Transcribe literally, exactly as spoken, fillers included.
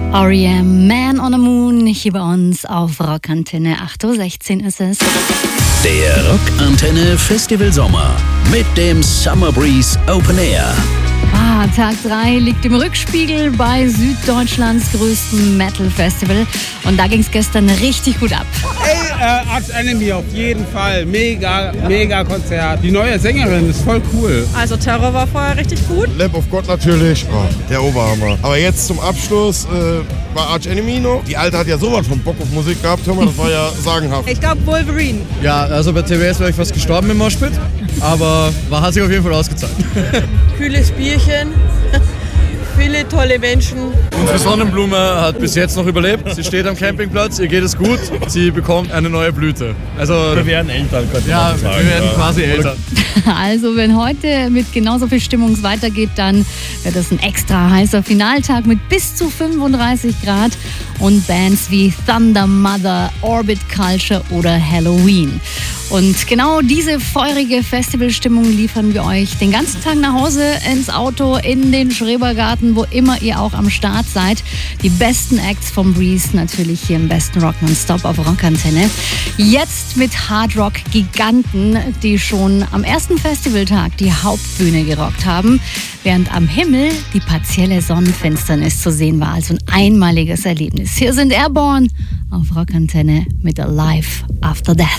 R E M, Man on the Moon, hier bei uns auf Rockantenne. acht Uhr sechzehn ist es. Der Rockantenne Festival Sommer mit dem Summer Breeze Open Air. Ah, Tag drei liegt im Rückspiegel bei Süddeutschlands größtem Metal-Festival. Und da ging es gestern richtig gut ab. Ey, äh, Arch Enemy auf jeden Fall. Mega, mega Konzert. Die neue Sängerin ist voll cool. Also Terror war vorher richtig gut. Lamb of God natürlich. Oh, der Oberhammer. Aber jetzt zum Abschluss äh, war Arch Enemy noch. Die Alte hat ja sowas von Bock auf Musik gehabt. Hör mal, das war ja sagenhaft. Ich glaube Wolverine. Ja, also bei T W S wäre ich fast gestorben im Moshpit. Aber war, hat sich auf jeden Fall ausgezahlt. Kühles Bierchen. Viele tolle Menschen. Unsere Sonnenblume hat bis jetzt noch überlebt. Sie steht am Campingplatz, ihr geht es gut. Sie bekommt eine neue Blüte. Also wir werden Eltern, könnte ja, man sagen. wir werden ja. quasi Eltern. Also wenn heute mit genauso viel Stimmung es weitergeht, dann wird es ein extra heißer Finaltag mit bis zu fünfunddreißig Grad und Bands wie Thunder Mother, Orbit Culture oder Halloween. Und genau diese feurige Festivalstimmung liefern wir euch den ganzen Tag nach Hause, ins Auto, in den Schrebergarten, wo immer ihr auch am Start seid. Die besten Acts vom Breeze natürlich hier im besten Rock Non-Stop auf Rockantenne. Jetzt mit Hardrock-Giganten, die schon am ersten Festivaltag die Hauptbühne gerockt haben, während am Himmel die partielle Sonnenfinsternis zu sehen war. Also ein einmaliges Erlebnis. Hier sind Airborne auf Rockantenne mit Alive After Death.